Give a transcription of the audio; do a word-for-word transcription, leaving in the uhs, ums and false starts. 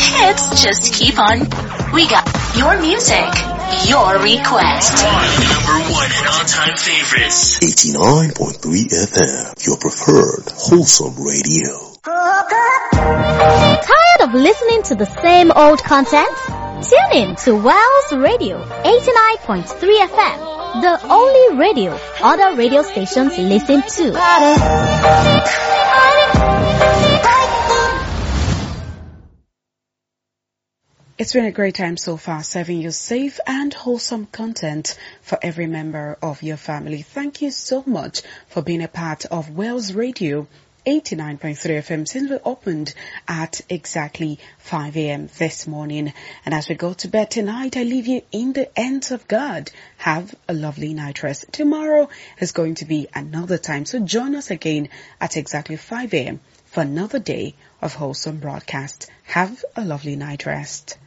hits just keep on. We got your music, your request. Number one and all-time favorites. eighty-nine point three F M, your preferred wholesome radio. Tired of listening to the same old content? Tune in to Wells Radio eighty-nine point three F M, the only radio other radio stations listen to. It's been a great time so far, serving you safe and wholesome content for every member of your family. Thank you so much for being a part of Wells Radio eighty-nine point three F M since we opened at exactly five a.m. this morning. And as we go to bed tonight, I leave you in the hands of God. Have a lovely night rest. Tomorrow is going to be another time, so join us again at exactly five a.m. for another day of wholesome broadcast. Have a lovely night rest.